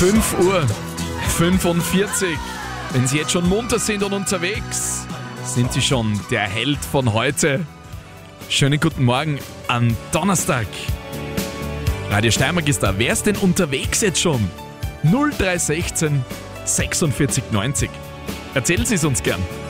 5:45 Uhr. Wenn Sie jetzt schon munter sind und unterwegs, sind Sie schon der Held von heute. Schönen guten Morgen am Donnerstag. Radio Steiermark ist da. Wer ist denn unterwegs jetzt schon? 0316 46 90. Erzählen Sie es uns gern.